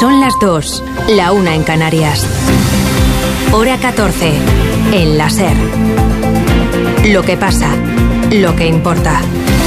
Son las 2, la 1 en Canarias. Hora 14, en la SER. Lo que pasa, lo que importa.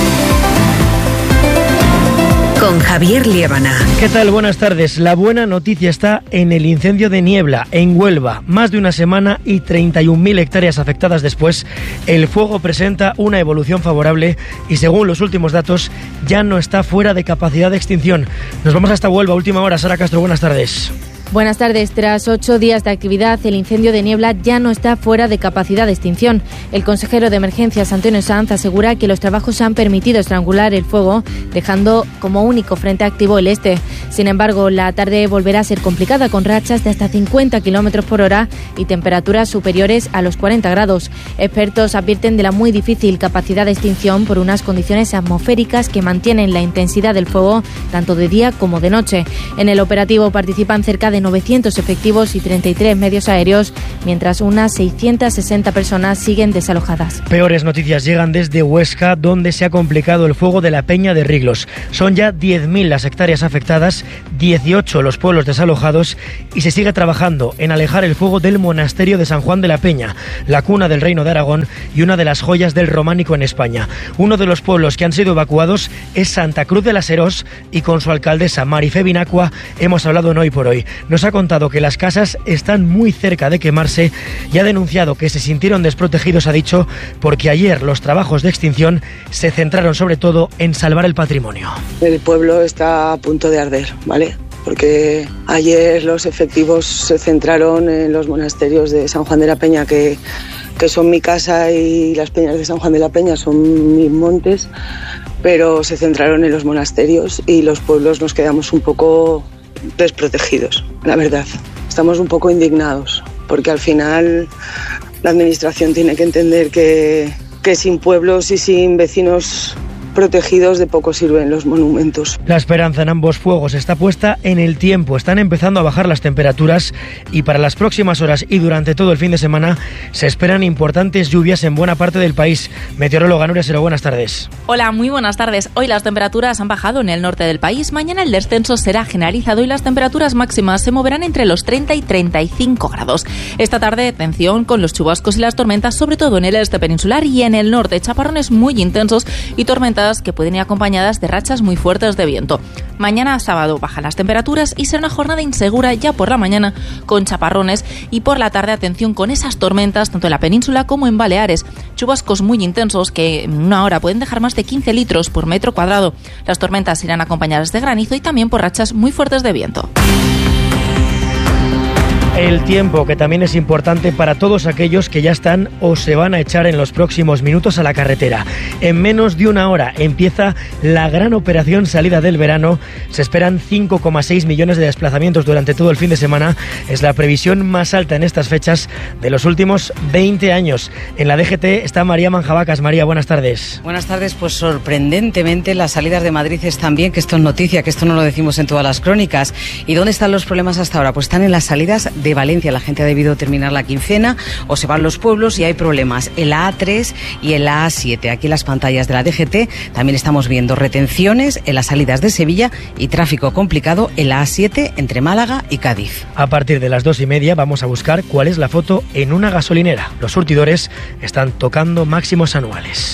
Con Javier Liébana. ¿Qué tal? Buenas tardes. La buena noticia está en el incendio de Niebla, en Huelva. Más de una semana y 31.000 hectáreas afectadas después, el fuego presenta una evolución favorable y, según los últimos datos, ya no está fuera de capacidad de extinción. Nos vamos hasta Huelva, última hora. Sara Castro, buenas tardes. Buenas tardes. Tras 8 días de actividad, el incendio de Niebla ya no está fuera de capacidad de extinción. El consejero de Emergencias, Antonio Sanz, asegura que los trabajos han permitido estrangular el fuego, dejando como único frente activo el este. Sin embargo, la tarde volverá a ser complicada, con rachas de hasta 50 km por hora y temperaturas superiores a los 40 grados. Expertos advierten de la muy difícil capacidad de extinción por unas condiciones atmosféricas que mantienen la intensidad del fuego tanto de día como de noche. En el operativo participan cerca de 900 efectivos y 33 medios aéreos, mientras unas 660 personas siguen desalojadas. Peores noticias llegan desde Huesca, donde se ha complicado el fuego de la Peña de Riglos. Son ya 10.000 las hectáreas afectadas, 18 los pueblos desalojados y se sigue trabajando en alejar el fuego del monasterio de San Juan de la Peña, la cuna del Reino de Aragón y una de las joyas del románico en España. Uno de los pueblos que han sido evacuados es Santa Cruz de las Herós y con su alcaldesa Marifé Binacua hemos hablado en Hoy por Hoy. Nos ha contado que las casas están muy cerca de quemarse y ha denunciado que se sintieron desprotegidos, ha dicho, porque ayer los trabajos de extinción se centraron sobre todo en salvar el patrimonio. El pueblo está a punto de arder, ¿vale? Porque ayer los efectivos se centraron en los monasterios de San Juan de la Peña, que son mi casa, y las peñas de San Juan de la Peña son mis montes, pero se centraron en los monasterios y los pueblos nos quedamos un poco desprotegidos, la verdad. Estamos un poco indignados, porque al final la administración tiene que entender que sin pueblos y sin vecinos protegidos de poco sirven los monumentos. La esperanza en ambos fuegos está puesta en el tiempo. Están empezando a bajar las temperaturas y para las próximas horas y durante todo el fin de semana se esperan importantes lluvias en buena parte del país. Meteoróloga Nuria Sero, buenas tardes. Hola, muy buenas tardes. Hoy las temperaturas han bajado en el norte del país. Mañana el descenso será generalizado y las temperaturas máximas se moverán entre los 30 y 35 grados. Esta tarde, atención con los chubascos y las tormentas, sobre todo en el este peninsular y en el norte. Chaparrones muy intensos y tormentas que pueden ir acompañadas de rachas muy fuertes de viento. Mañana sábado bajan las temperaturas y será una jornada insegura ya por la mañana con chaparrones y por la tarde atención con esas tormentas tanto en la península como en Baleares. Chubascos muy intensos que en una hora pueden dejar más de 15 litros por metro cuadrado. Las tormentas irán acompañadas de granizo y también por rachas muy fuertes de viento. El tiempo, que también es importante para todos aquellos que ya están o se van a echar en los próximos minutos a la carretera. En menos de una hora empieza la gran operación salida del verano. Se esperan 5,6 millones de desplazamientos durante todo el fin de semana. Es la previsión más alta en estas fechas de los últimos 20 años. En la DGT está María Manjabacas. María, buenas tardes. Buenas tardes. Pues sorprendentemente las salidas de Madrid están bien, que esto es noticia, que esto no lo decimos en todas las crónicas. ¿Y dónde están los problemas hasta ahora? Pues están en las salidas de Valencia. La gente ha debido terminar la quincena o se van los pueblos y hay problemas en la A3 y en la A7. Aquí en las pantallas de la DGT también estamos viendo retenciones en las salidas de Sevilla y tráfico complicado en la A7 entre Málaga y Cádiz. A partir de las 2:30 vamos a buscar cuál es la foto en una gasolinera. Los surtidores están tocando máximos anuales.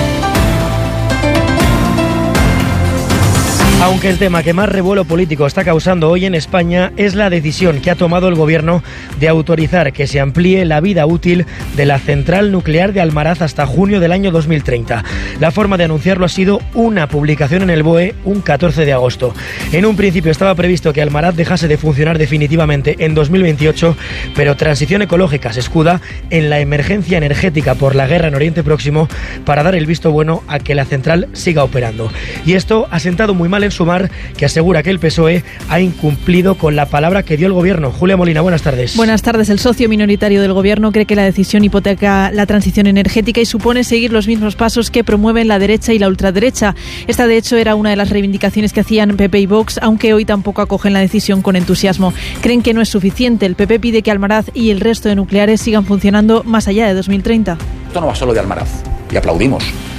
Aunque el tema que más revuelo político está causando hoy en España es la decisión que ha tomado el Gobierno de autorizar que se amplíe la vida útil de la central nuclear de Almaraz hasta junio del año 2030. La forma de anunciarlo ha sido una publicación en el BOE un 14 de agosto. En un principio estaba previsto que Almaraz dejase de funcionar definitivamente en 2028, pero Transición Ecológica se escuda en la emergencia energética por la guerra en Oriente Próximo para dar el visto bueno a que la central siga operando. Y esto ha sentado muy mal en Sumar, que asegura que el PSOE ha incumplido con la palabra que dio el Gobierno. Julia Molina, buenas tardes. Buenas tardes. El socio minoritario del Gobierno cree que la decisión hipoteca la transición energética y supone seguir los mismos pasos que promueven la derecha y la ultraderecha. Esta, de hecho, era una de las reivindicaciones que hacían PP y Vox, aunque hoy tampoco acogen la decisión con entusiasmo. Creen que no es suficiente. El PP pide que Almaraz y el resto de nucleares sigan funcionando más allá de 2030. Esto no va solo de Almaraz, y aplaudimos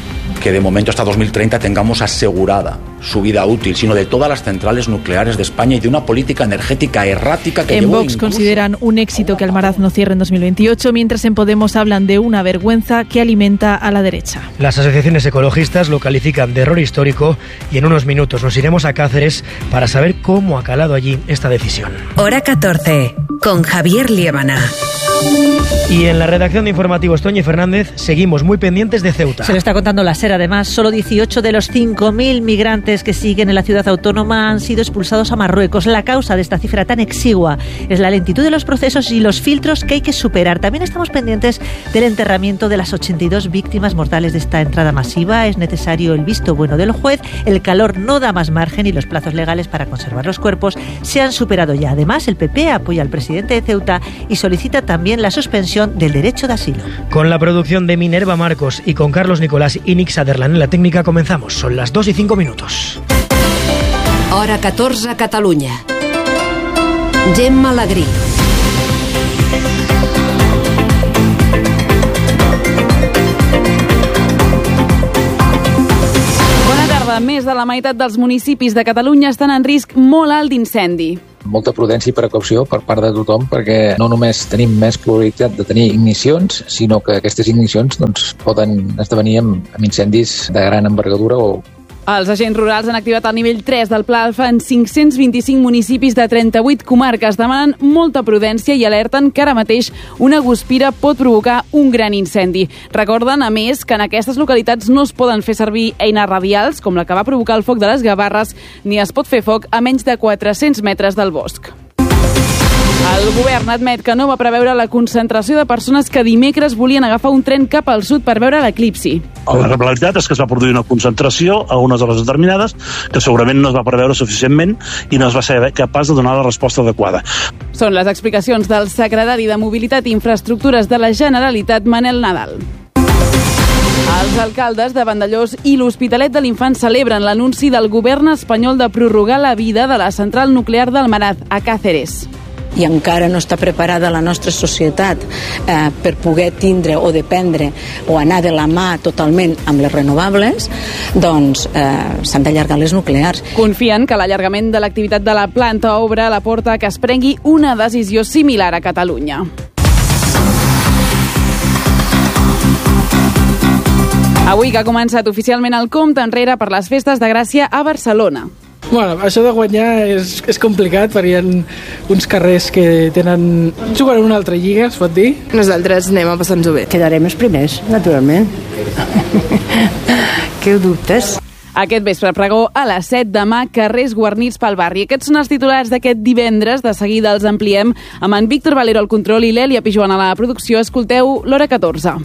que de momento hasta 2030 tengamos asegurada su vida útil, sino de todas las centrales nucleares de España y de una política energética errática que en Vox consideran un éxito que Almaraz no cierre en 2028, mientras en Podemos hablan de una vergüenza que alimenta a la derecha. Las asociaciones ecologistas lo califican de error histórico y en unos minutos nos iremos a Cáceres para saber cómo ha calado allí esta decisión. Hora 14, con Javier Liébana. Y en la redacción de Informativos, Toñi Fernández, seguimos muy pendientes de Ceuta. Se lo está contando la SER, además. Solo 18 de los 5.000 migrantes que siguen en la ciudad autónoma han sido expulsados a Marruecos. La causa de esta cifra tan exigua es la lentitud de los procesos y los filtros que hay que superar. También estamos pendientes del enterramiento de las 82 víctimas mortales de esta entrada masiva. Es necesario el visto bueno del juez. El calor no da más margen y los plazos legales para conservar los cuerpos se han superado ya. Además, el PP apoya al presidente de Ceuta y solicita también la suspensión del derecho de asilo. Con la producción de Minerva Marcos y con Carlos Nicolás y Nick Sutherland en la técnica comenzamos. Son las 2:05. Hora 14, Catalunya. Gemma Alegrí. Bona tarda. Més de la meitat dels municipis de Catalunya estan en risc molt alt d'incendi. Molta prudència i precaució per part de tothom, perquè no només tenim més probabilitat de tenir ignicions, sinó que aquestes ignicions poden esdevenir amb incendis de gran envergadura o Els agents rurals han activat el nivell 3 del Pla Alfa en 525 municipis de 38 comarques. Demanen molta prudència i alerten que ara mateix una guspira pot provocar un gran incendi. Recorden, a més, que en aquestes localitats no es poden fer servir eines radials, com la que va provocar el foc de les Gavarres, ni es pot fer foc a menys de 400 metres del bosc. El govern admet que no va preveure la concentració de persones que dimecres volien agafar un tren cap al sud per veure l'eclipsi. La realitat és que es va produir una concentració a unes hores determinades que segurament no es va preveure suficientment i no es va ser capaç de donar la resposta adequada. Són les explicacions del secretari de Mobilitat i Infraestructures de la Generalitat, Manel Nadal. Els alcaldes de Vandellòs i l'Hospitalet de l'Infant celebren l'anunci del govern espanyol de prorrogar la vida de la central nuclear d'Almaraz, a Cáceres. I encara no està preparada la nostra societat per poder tindre o dependre o anar de la mà totalment amb les renovables, doncs s'han d'allargar les nuclears. Confien que l'allargament de l'activitat de la planta obre la porta que es prengui una decisió similar a Catalunya. Avui que ha començat oficialment el compte enrere per les festes de Gràcia a Barcelona. Bueno, això de guanyar és complicat perquè hi ha uns carrers que tenen... Juguen en una altra lliga, es pot dir? Nosaltres anem a passar-nos-ho bé. Quedarem els primers, naturalment. Què ho dubtes? Aquest vespre pregó a les 7, demà carrers guarnits pel barri. Aquests són els titulars d'aquest divendres. De seguida els ampliem amb en Víctor Valero al control i l'Èlia Pijuan a la producció. Escolteu l'Hora 14.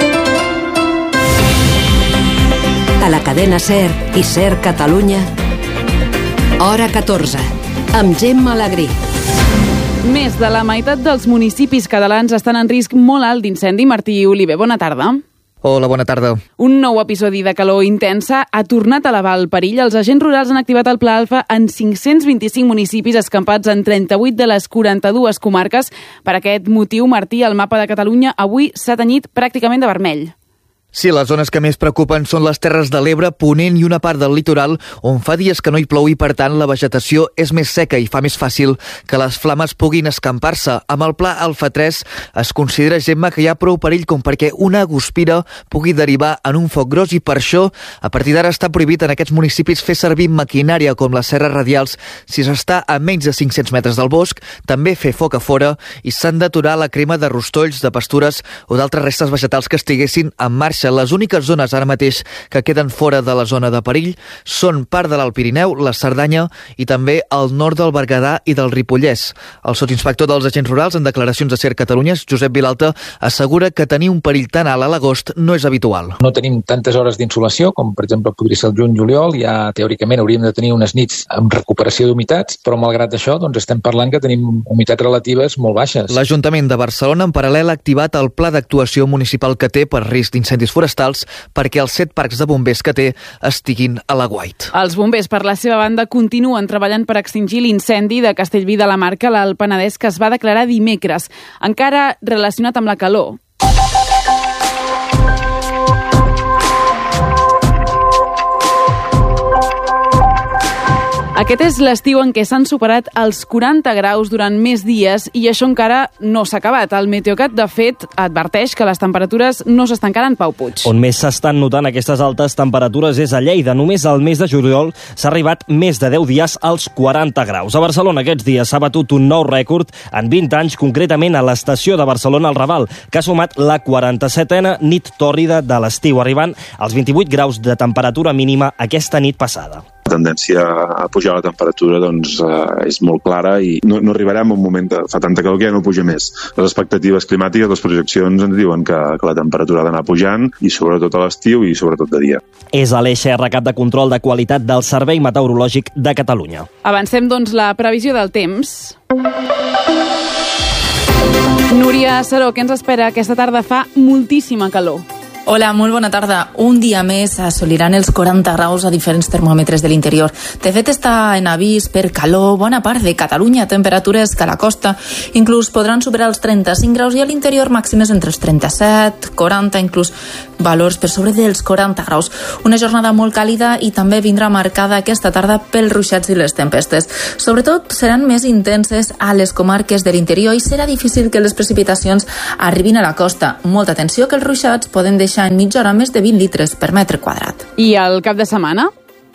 A la cadena SER i SER Catalunya, Hora 14, amb Gemma Alegrí. Més de la meitat dels municipis catalans estan en risc molt alt d'incendi. Martí Oliver, bona tarda. Hola, bona tarda. Un nou episodi de calor intensa ha tornat a elevar el perill. Els agents rurals han activat el Pla Alfa en 525 municipis escampats en 38 de les 42 comarques. Per aquest motiu, Martí, el mapa de Catalunya avui s'ha tenyit pràcticament de vermell. Sí, les zones que més preocupen són les Terres de l'Ebre, Ponent i una part del litoral, on fa dies que no hi plou i, per tant, la vegetació és més seca i fa més fàcil que les flames puguin escampar-se. Amb el Pla Alfa 3 es considera, Gemma, que hi ha prou perill com perquè una guspira pugui derivar en un foc gros i per això, a partir d'ara està prohibit en aquests municipis fer servir maquinària com les serres radials si s'està a menys de 500 metres del bosc, també fer foc a fora i s'han d'aturar la crema de rostolls, de pastures o d'altres restes vegetals que estiguessin en marxa. Les úniques zones ara mateix que queden fora de la zona de perill són part de l'Alt Pirineu, la Cerdanya i també el nord del Berguedà i del Ripollès. El sotsinspector dels agents rurals en declaracions a SER Catalunya, Josep Vilalta, assegura que tenir un perill tan alt a l'agost no és habitual. No tenim tantes hores d'insolació com, per exemple, podria ser el juny-juliol. Ja, teòricament, hauríem de tenir unes nits amb recuperació d'humitats, però malgrat això doncs, estem parlant que tenim humitats relatives molt baixes. L'Ajuntament de Barcelona, en paral·lel, ha activat el pla d'actuació municipal que té per risc d'incendis forestals perquè els 7 parcs de bombers que té estiguin a l'aguait. Els bombers, per la seva banda, continuen treballant per extingir l'incendi de Castellví de la Marca, l'Alt Penedès, que es va declarar dimecres, encara relacionat amb la calor. Aquest és l'estiu en què s'han superat els 40 graus durant més dies i això encara no s'ha acabat. El Meteocat, de fet, adverteix que les temperatures no s'estancaran, Pau Puig. On més s'estan notant aquestes altes temperatures és a Lleida. Només al mes de juliol s'ha arribat més de 10 dies als 40 graus. A Barcelona aquests dies s'ha batut un nou rècord en 20 anys, concretament a l'estació de Barcelona al Raval, que ha sumat la 47a nit tòrrida de l'estiu, arribant als 28 graus de temperatura mínima aquesta nit passada. La tendència a pujar la temperatura és molt clara i no arribarem a un moment que fa tanta calor que ja no puja més. Les expectatives climàtiques, les projeccions ens diuen que la temperatura ha d'anar pujant i sobretot a l'estiu i sobretot de dia. És a l'EXR, cap de control de qualitat del Servei Meteorològic de Catalunya. Avancem, doncs, la previsió del temps. Núria Saró, què ens espera? Aquesta tarda fa moltíssima calor. Hola, molt bona tarda. Un dia més assoliran els 40 graus a diferents termòmetres de l'interior. De fet, està en avís per calor bona part de Catalunya, temperatures que a la costa inclús podran superar els 35 graus i a l'interior màximes entre els 37, 40, inclús valors per sobre dels 40 graus. Una jornada molt càlida i també vindrà marcada aquesta tarda pels ruixats i les tempestes. Sobretot seran més intenses a les comarques de l'interior i serà difícil que les precipitacions arribin a la costa. Molta atenció que els ruixats poden deixar en mitja hora més de 20 litres per metre quadrat. I el cap de setmana?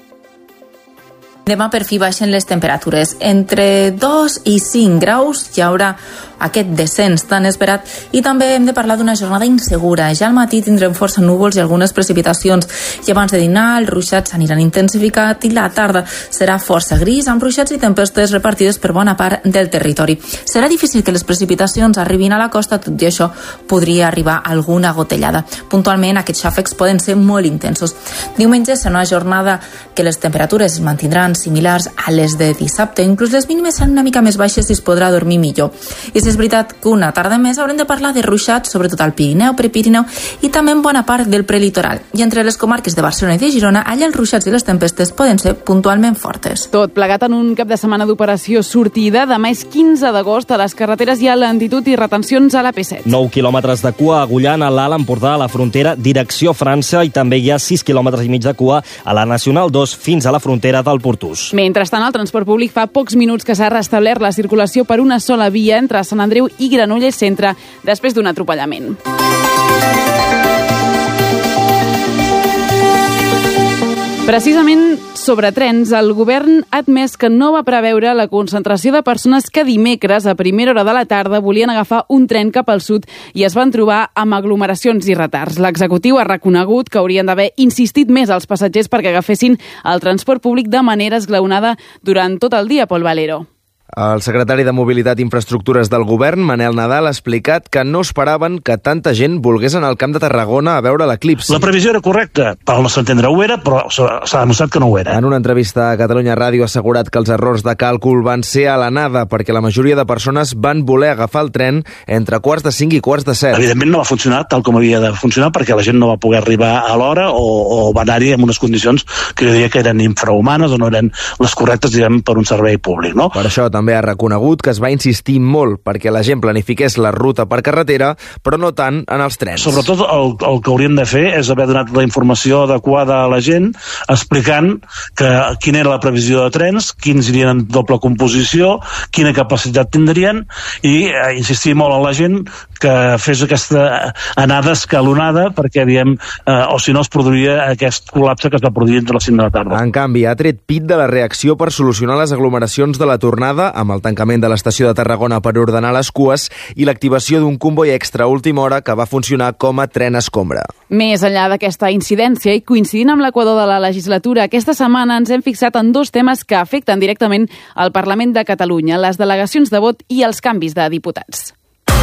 Demà per fi baixen les temperatures. Entre 2 i 5 graus hi haurà aquest descens tan esperat i també hem de parlar d'una jornada insegura. Ja al matí tindrem força núvols i algunes precipitacions i abans de dinar els ruixats s'aniran intensificat i la tarda serà força gris amb ruixats i tempestes repartides per bona part del territori. Serà difícil que les precipitacions arribin a la costa, tot i això podria arribar alguna gotellada. Puntualment aquests xàfecs poden ser molt intensos. Diumenge serà una jornada que les temperatures es mantindran similars a les de dissabte, inclús les mínimes seran una mica més baixes i es podrà dormir millor. I és veritat que una tarda més haurem de parlar de ruixats, sobretot al Pirineu, Prepirineu i també en bona part del prelitoral. I entre les comarques de Barcelona i de Girona, allà els ruixats i les tempestes poden ser puntualment fortes. Tot plegat en un cap de setmana d'operació sortida. Demà és 15 d'agost, a les carreteres hi ha lentitud i retencions a la P7. 9 quilòmetres de cua agullant a l'Alt Empordà a la frontera direcció França i també hi ha 6 quilòmetres i mig de cua a la Nacional 2 fins a la frontera del Portús. Mentrestant, el transport públic fa pocs minuts que s'ha restablert la circulació per una sola via entre Sant Andreu i Granollers Centre després d'un atropellament. Precisament sobre trens, el govern ha admès que no va preveure la concentració de persones que dimecres a primera hora de la tarda volien agafar un tren cap al sud i es van trobar amb aglomeracions i retards. L'executiu ha reconegut que haurien d'haver insistit més als passatgers perquè agafessin el transport públic de manera esglaonada durant tot el dia, Pol Valero. El secretari de Mobilitat i Infraestructures del govern, Manel Nadal, ha explicat que no esperaven que tanta gent volgués anar al Camp de Tarragona a veure l'eclipsi. La previsió era correcta, per al nostre entendre ho era, però s'ha demostrat que no ho era. En una entrevista a Catalunya Ràdio ha assegurat que els errors de càlcul van ser a l'anada perquè la majoria de persones van voler agafar el tren entre 5:45 i 6:45. Evidentment no va funcionar tal com havia de funcionar perquè la gent no va poder arribar a l'hora o va anar-hi en unes condicions que jo diria que eren infrahumanes o no eren les correctes, diguem, per un servei públic, no? Per això també ha reconegut que es va insistir molt perquè la gent planifiqués la ruta per carretera, però no tant en els trens. Sobretot el que hauríem de fer és haver donat la informació adequada a la gent, explicant quina era la previsió de trens, quins irien en doble composició, quina capacitat tindrien i insistir molt a la gent que fes aquesta anada escalonada perquè, diem, o si no es produiria aquest col·lapse que es va produir entre les 5 de la tarda. En canvi, ha tret pit de la reacció per solucionar les aglomeracions de la tornada amb el tancament de l'estació de Tarragona per ordenar les cues i l'activació d'un comboi extra a última hora que va funcionar com a tren escombra. Més enllà d'aquesta incidència i coincidint amb l'equador de la legislatura, aquesta setmana ens hem fixat en dos temes que afecten directament al Parlament de Catalunya, les delegacions de vot i els canvis de diputats.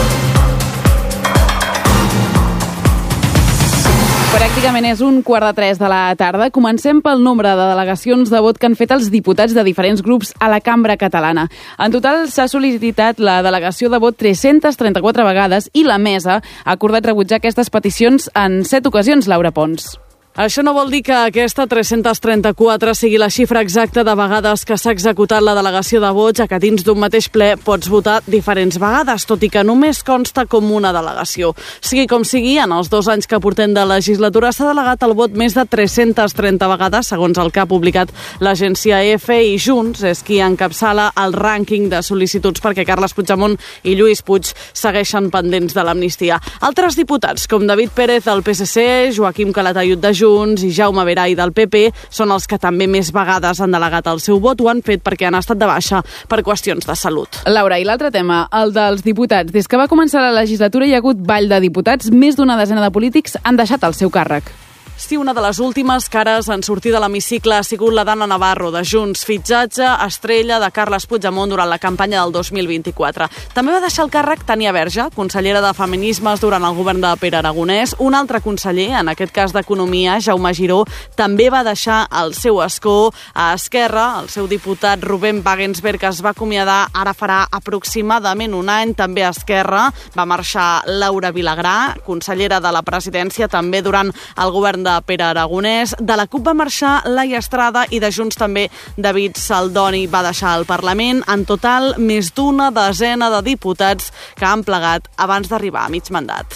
Pràcticament és 2:45 de la tarda. Comencem pel nombre de delegacions de vot que han fet els diputats de diferents grups a la Cambra Catalana. En total s'ha sol·licitat la delegació de vot 334 vegades i la mesa ha acordat rebutjar aquestes peticions en 7 ocasions, Laura Pons. Això no vol dir que aquesta 334 sigui la xifra exacta de vegades que s'ha executat la delegació de vots, ja que dins d'un mateix ple pots votar diferents vegades, tot i que només consta com una delegació. Sigui com sigui, en els 2 anys que portem de legislatura s'ha delegat el vot més de 330 vegades, segons el que ha publicat l'agència EFE, i Junts és qui encapçala el rànquing de sol·licituds perquè Carles Puigdemont i Lluís Puig segueixen pendents de l'amnistia. Altres diputats, com David Pérez del PSC, Joaquim Calatayud de Junts i Jaume Veray del PP, són els que també més vegades han delegat el seu vot. Ho han fet perquè han estat de baixa per qüestions de salut. Laura, i l'altre tema, el dels diputats. Des que va començar la legislatura hi ha hagut ball de diputats. Més d'una desena de polítics han deixat el seu càrrec. Sí, una de les últimes cares en sortir de l'hemicicle ha sigut la d'Anna Navarro, de Junts, fitxatge estrella de Carles Puigdemont durant la campanya del 2024. També va deixar el càrrec Tania Verge, consellera de Feminismes durant el govern de Pere Aragonès. Un altre conseller, en aquest cas d'Economia, Jaume Giró, també va deixar el seu escó a Esquerra. El seu diputat Rubén Wagensberg es va acomiadar ara farà aproximadament un any. També a Esquerra va marxar Laura Vilagrà, consellera de la presidència, també durant el govern de Pere Aragonès. De la CUP va marxar Laia Estrada i de Junts també David Saldoni va deixar el Parlament. En total, més d'una desena de diputats que han plegat abans d'arribar a mig mandat.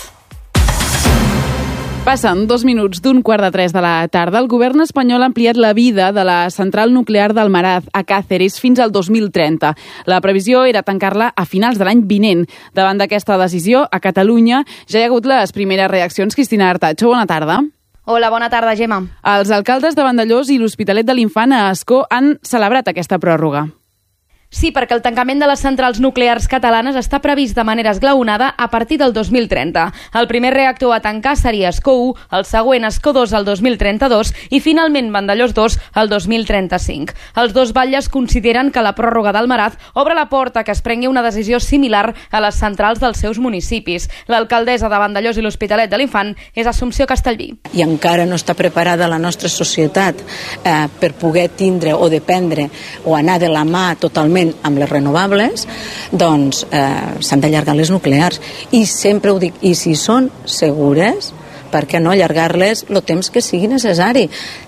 Passen 2 minuts d'un 2:45 de la tarda. El govern espanyol ha ampliat la vida de la central nuclear d'Almaraz a Cáceres fins al 2030. La previsió era tancar-la a finals de l'any vinent. Davant d'aquesta decisió, a Catalunya ja hi ha hagut les primeres reaccions. Cristina Artacho, bona tarda. Hola, bona tarda, Gemma. Els alcaldes de Vandellòs i l'Hospitalet de l'Infant a Ascó han celebrat aquesta pròrroga. Sí, perquè el tancament de les centrals nuclears catalanes està previst de manera esglaonada a partir del 2030. El primer reactor a tancar seria Ascó 1, el següent Ascó 2 al 2032 i finalment Vandellòs 2 al 2035. Els dos batlles consideren que la pròrroga d'Almaraz obre la porta que es prengui una decisió similar a les centrals dels seus municipis. L'alcaldessa de Vandellòs i l'Hospitalet de l'Infant és Assumpció Castellví. I encara no està preparada la nostra societat per poder tindre o dependre o anar de la mà totalment amb les renovables, doncs s'han d'allargar les nuclears. I sempre ho dic, i si són segures, per què no allargar-les el temps que sigui necessari?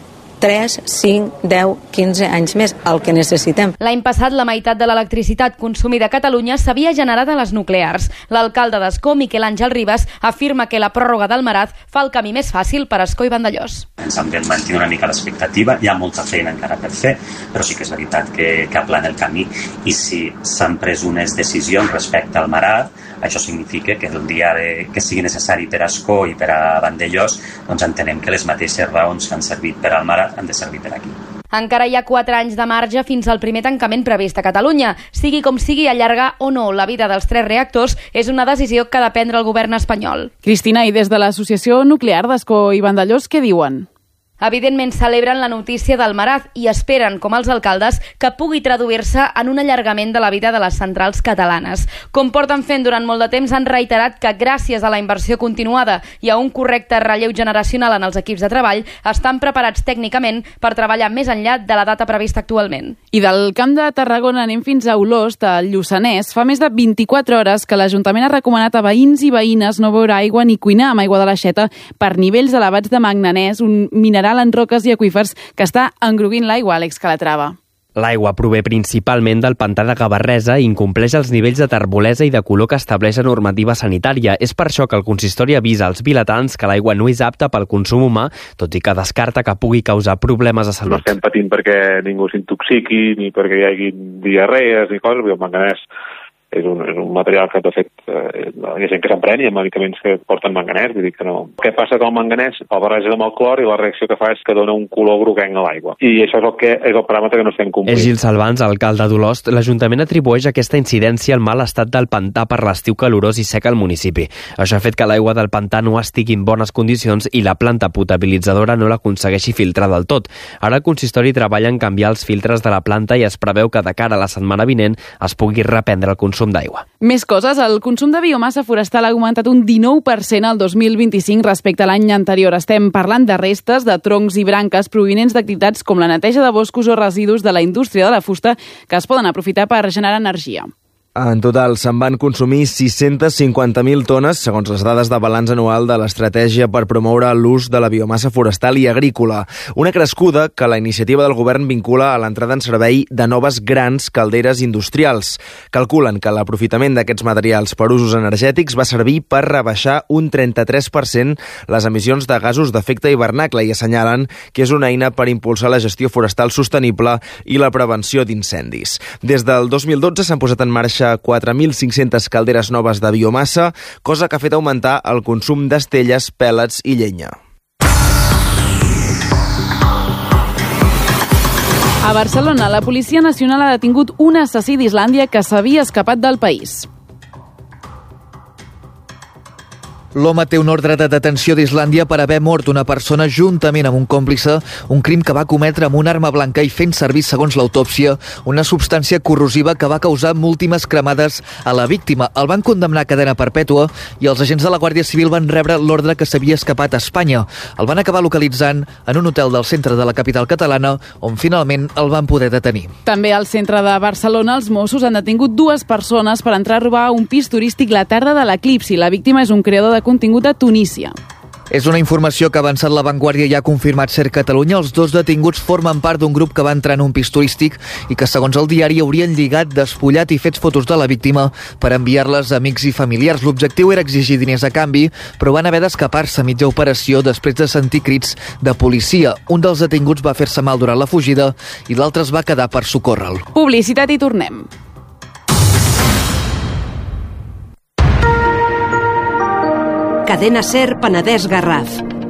3, 5, 10, 15 anys més, el que necessitem. L'any passat, la meitat de l'electricitat consumida a Catalunya s'havia generat a les nuclears. L'alcalde d'Ascó, Miquel Àngel Ribas, afirma que la pròrroga d'Almaraz fa el camí més fàcil per Ascó i Vandellòs. Ens hem de mantenir una mica l'expectativa, hi ha molta feina encara per fer, però sí que és veritat que aplana el camí, i si s'han pres unes decisions respecte al Almaraz, això significa que el dia que sigui necessari per a Ascó i per a Vandellòs, doncs entenem que les mateixes raons que han servit per al Almaraz han de servir per aquí. Encara hi ha 4 anys de marge fins al primer tancament previst a Catalunya. Sigui com sigui, allargar o no la vida dels 3 reactors és una decisió que ha de prendre el govern espanyol. Cristina, i des de l'Associació Nuclear d'Ascó i Vandellòs, què diuen? Evidentment celebren la notícia d'Almaraz i esperen, com els alcaldes, que pugui traduir-se en un allargament de la vida de les centrals catalanes. Com porten fent durant molt de temps, han reiterat que gràcies a la inversió continuada i a un correcte relleu generacional en els equips de treball, estan preparats tècnicament per treballar més enllà de la data prevista actualment. I del Camp de Tarragona anem fins a Olost, al Lluçanès. Fa més de 24 hores que l'Ajuntament ha recomanat a veïns i veïnes no beure aigua ni cuinar amb aigua de l'aixeta per nivells elevats de manganès, un mineral en roques i aqüífers que està engruguint l'aigua, Àlex Calatrava. L'aigua prové principalment del pantà de Gavarresa i incompleix els nivells de terbolesa i de color que estableix la normativa sanitària. És per això que el consistori avisa als vilatans que l'aigua no és apta pel consum humà, tot i que descarta que pugui causar problemes de salut. No estem patint perquè ningú s'intoxiqui, ni perquè hi hagi diarrees ni coses, perquè el manganès és un material que, de fet, hi ha gent que s'emprèn i hi ha medicaments que porten manganès, vull dir que no. Què passa que el manganès el barreja amb el clor i la reacció que fa és que dona un color groguenc a l'aigua. I això és el paràmetre que no estem complint. És Gil Salvans, alcalde d'Olost. L'Ajuntament atribueix aquesta incidència al mal estat del pantà per l'estiu calorós i sec al municipi. Això ha fet que l'aigua del pantà no estigui en bones condicions i la planta potabilitzadora no l'aconsegueixi filtrar del tot. Ara el consistori treballa en canviar els filtres de la planta i es preveu que de cara a la setmana vinent es pugui reprendre el consum d'aigua. Més coses, el consum de biomassa forestal ha augmentat un 19% al 2025 respecte a l'any anterior. Estem parlant de restes de troncs i branques provinents d'activitats com la neteja de boscos o residus de la indústria de la fusta que es poden aprofitar per generar energia. En total, se'n van consumir 650.000 tones, segons les dades de balanç anual de l'estratègia per promoure l'ús de la biomassa forestal i agrícola. Una crescuda que la iniciativa del govern vincula a l'entrada en servei de noves grans calderes industrials. Calculen que l'aprofitament d'aquests materials per usos energètics va servir per rebaixar un 33% les emissions de gasos d'efecte hivernacle i assenyalen que és una eina per impulsar la gestió forestal sostenible i la prevenció d'incendis. Des del 2012 s'han posat en marxa 4.500 calderes noves de biomassa, cosa que ha fet augmentar el consum d'estelles, pèl·lets i llenya. A Barcelona, la Policia Nacional ha detingut un assassí d'Islàndia que s'havia escapat del país. L'home té un ordre de detenció d'Islàndia per haver mort una persona juntament amb un còmplice, un crim que va cometre amb una arma blanca i fent servir, segons l'autòpsia, una substància corrosiva que va causar múltiples cremades a la víctima. El van condemnar a cadena perpètua i els agents de la Guàrdia Civil van rebre l'ordre que s'havia escapat a Espanya. El van acabar localitzant en un hotel del centre de la capital catalana, on finalment el van poder detenir. També al centre de Barcelona, els Mossos han detingut 2 persones per entrar a robar un pis turístic la tarda de l'eclipsi. La víctima és un creador de contingut a Tunísia. És una informació que ha avançat La Vanguardia i ha confirmat Ser Catalunya. Els 2 detinguts formen part d'un grup que va entrar en un pis turístic i que, segons el diari, haurien lligat, despullat i fet fotos de la víctima per enviar-les a amics i familiars. L'objectiu era exigir diners a canvi, però van haver d'escapar-se a mitja operació després de sentir crits de policia. Un dels detinguts va fer-se mal durant la fugida i l'altre es va quedar per socórrer-lo. Publicitat i tornem. Cadena Ser Penedès Garraf.